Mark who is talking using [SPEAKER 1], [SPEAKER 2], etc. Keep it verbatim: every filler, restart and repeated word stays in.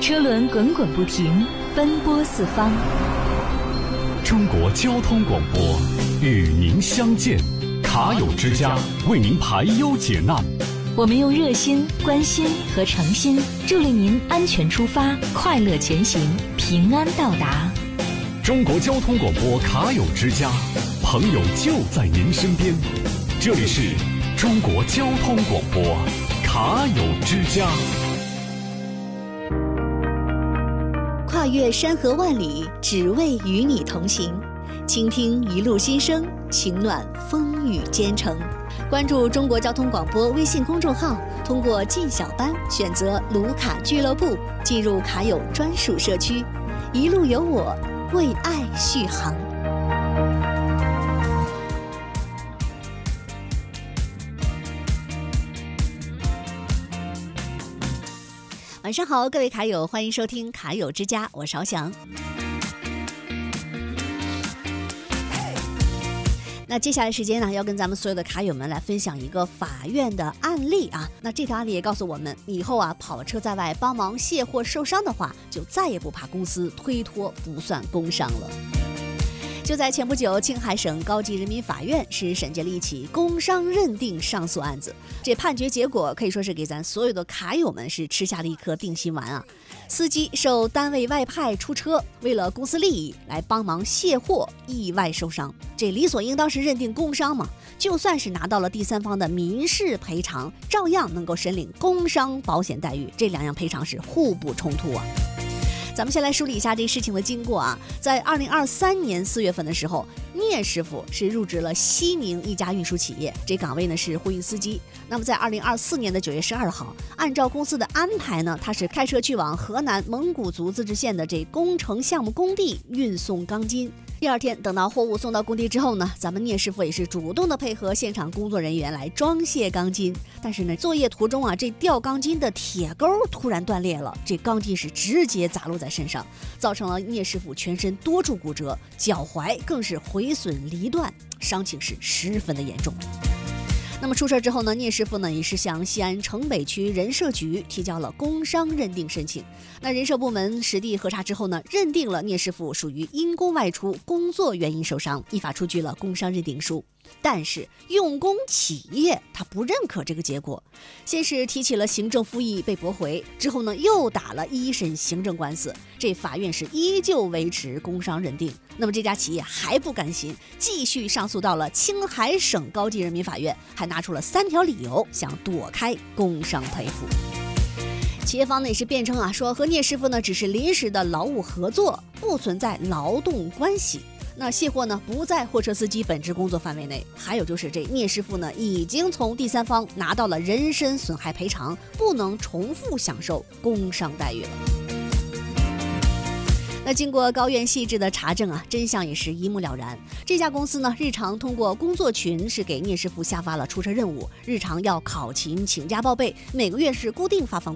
[SPEAKER 1] 车轮滚滚不停，奔波四方。
[SPEAKER 2] 中国交通广播与您相见，卡友之家为您排忧解难。
[SPEAKER 1] 我们用热心、关心和诚心助力您安全出发，快乐前行，平安到达。
[SPEAKER 2] 中国交通广播卡友之家，朋友就在您身边。这里是中国交通广播卡友之家。
[SPEAKER 3] 跨越山河万里，只为与你同行，倾听一路心声，情暖风雨兼程。关注中国交通广播微信公众号，通过进小班选择卢卡俱乐部，进入卡友专属社区，一路有我，为爱续航。晚上好，各位卡友，欢迎收听卡友之家，我是翱翔。那接下来时间呢，要跟咱们所有的卡友们来分享一个法院的案例啊。那这条案例也告诉我们，以后啊跑车在外帮忙卸货受伤的话，就再也不怕公司推脱不算工伤了。就在前不久，青海省高级人民法院是审结了一起工伤认定上诉案子。这判决结果可以说是给咱所有的卡友们是吃下了一颗定心丸啊！司机受单位外派出车，为了公司利益来帮忙卸货，意外受伤，这理所应当是认定工伤嘛？就算是拿到了第三方的民事赔偿，照样能够申领工伤保险待遇，这两样赔偿是互不冲突啊！咱们先来梳理一下这事情的经过啊。在二零二三年四月份的时候，聂师傅是入职了西宁一家运输企业，这岗位呢是货运司机。那么在二零二四年的九月十二号，按照公司的安排呢，他是开车去往河南蒙古族自治县的这工程项目工地运送钢筋。第二天，等到货物送到工地之后呢，咱们聂师傅也是主动的配合现场工作人员来装卸钢筋。但是呢，作业途中啊，这吊钢筋的铁钩突然断裂了，这钢筋是直接砸落在身上，造成了聂师傅全身多处骨折，脚踝更是毁损离断，伤情是十分的严重。那么出事之后呢，聂师傅呢也是向西安城北区人社局提交了工伤认定申请。那人社部门实地核查之后呢，认定了聂师傅属于因公外出工作原因受伤，依法出具了工伤认定书。但是用工企业他不认可这个结果，先是提起了行政复议被驳回，之后呢又打了一审行政官司，这法院是依旧维持工伤认定。那么这家企业还不甘心，继续上诉到了青海省高级人民法院，还拿出了三条理由想躲开工伤赔付。企业方呢也是辩称啊，说和聂师傅呢只是临时的劳务合作，不存在劳动关系。那卸货呢不在货车司机本职工作范围内，还有就是这聂师傅呢已经从第三方拿到了人身损害赔偿，不能重复享受工伤待遇了。那经过高院细致的查证啊，真相也是一目了然。这家公司呢，日常通过工作群是给聂师傅下发了出车任务，日常要考勤请假报备，每个月是固定发放